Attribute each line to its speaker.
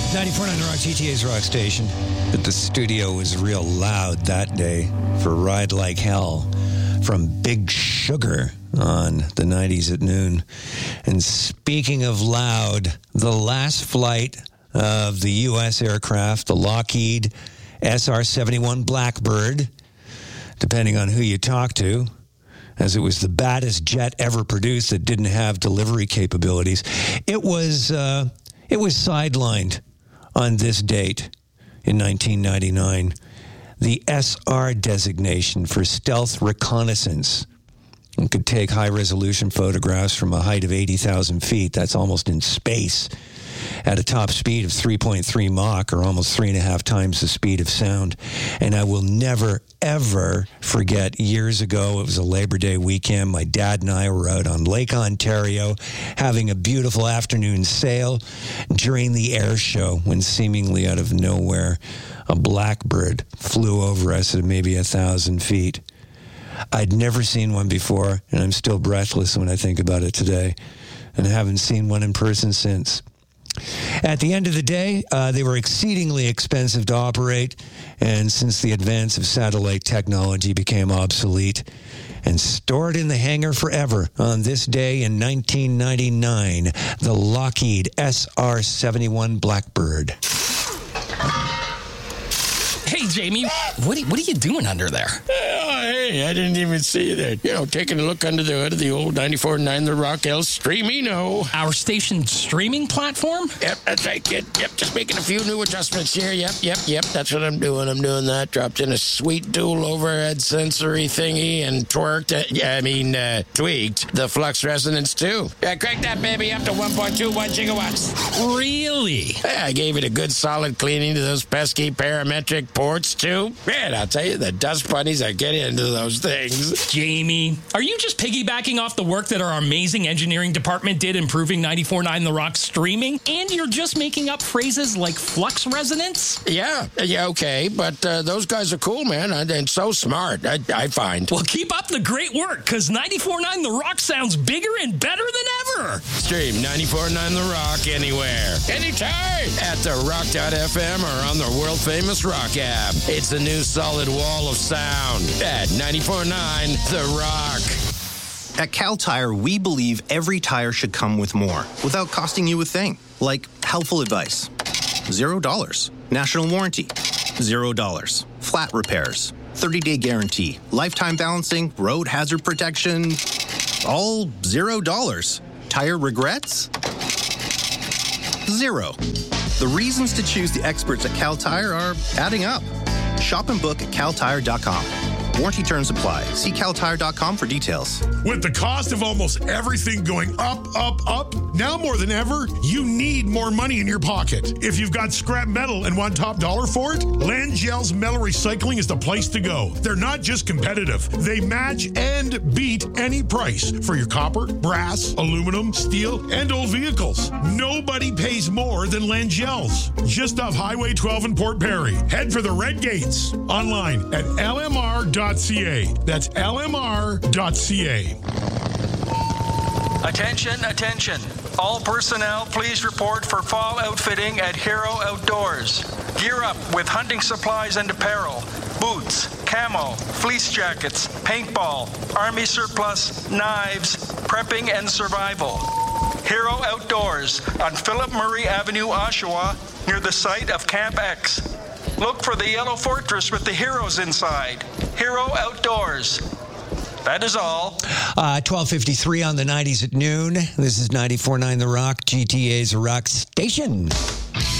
Speaker 1: 94.9 The Rock, GTA's rock station. But the studio was real loud that day for Ride Like Hell from Big Sugar on the 90s at noon. And speaking of loud, the last flight of the U.S. aircraft, the Lockheed SR-71 Blackbird, depending on who you talk to, as it was the baddest jet ever produced that didn't have delivery capabilities. It was sidelined on this date in 1999. The SR designation for stealth reconnaissance. It could take high-resolution photographs from a height of 80,000 feet. That's almost in space. At a top speed of 3.3 Mach, or almost 3.5 times the speed of sound. And I will never, ever forget, years ago, it was a Labor Day weekend, my dad and I were out on Lake Ontario having a beautiful afternoon sail during the air show when seemingly out of nowhere, a Blackbird flew over us at maybe 1,000 feet. I'd never seen one before, and I'm still breathless when I think about it today, and I haven't seen one in person since. At the end of the day, they were exceedingly expensive to operate, and since the advance of satellite technology became obsolete, and stored in the hangar forever on this day in 1999, the Lockheed SR-71 Blackbird.
Speaker 2: Hey, Jamie, what are you doing under there?
Speaker 3: Oh, hey, I didn't even see that. Taking a look under the hood of the old 94.9 The Rock El Streamino.
Speaker 2: Our station streaming platform?
Speaker 3: Yep, that's right, kid. Yep, just making a few new adjustments here. Yep. That's what I'm doing. I'm doing that. Dropped in a sweet dual overhead sensory thingy and tweaked the flux resonance too. Yeah, crank that baby up to 1.21 gigawatts.
Speaker 2: Really?
Speaker 3: Yeah, I gave it a good solid cleaning to those pesky parametric ports too. Man, I'll tell you, the dust bunnies are getting into those things.
Speaker 2: Jamie, are you just piggybacking off the work that our amazing engineering department did improving 94.9 The Rock streaming? And you're just making up phrases like flux resonance?
Speaker 3: Yeah, okay, but those guys are cool, man, and so smart, I find.
Speaker 2: Well, keep up the great work, because 94.9 The Rock sounds bigger and better than ever.
Speaker 3: Stream 94.9 The Rock anywhere, anytime, at therock.fm or on the world-famous Rock app. It's a new solid wall of sound at 94.9 The Rock.
Speaker 4: At Cal Tire, we believe every tire should come with more without costing you a thing. Like helpful advice, $0. National warranty, $0. Flat repairs, 30-day guarantee, lifetime balancing, road hazard protection, all $0. Tire regrets? $0. The reasons to choose the experts at Cal Tire are adding up. Shop and book at caltire.com. Warranty terms apply. See caltire.com for details.
Speaker 5: With the cost of almost everything going up, now more than ever, you need more money in your pocket. If you've got scrap metal and want top dollar for it, Langell's Metal Recycling is the place to go. They're not just competitive. They match and beat any price for your copper, brass, aluminum, steel, and old vehicles. Nobody pays more than Langell's. Just off Highway 12 in Port Perry. Head for the Red Gates. Online at lmr.ca. That's lmr.ca.
Speaker 6: Attention. All personnel, please report for fall outfitting at Hero Outdoors. Gear up with hunting supplies and apparel, boots, camo, fleece jackets, paintball, army surplus, knives, prepping and survival. Hero Outdoors on Philip Murray Avenue, Oshawa, near the site of Camp X. Look for the yellow fortress with the heroes inside. Hero Outdoors. That is all.
Speaker 1: 12:53 on the 90s at noon. This is 94.9 The Rock, GTA's rock station.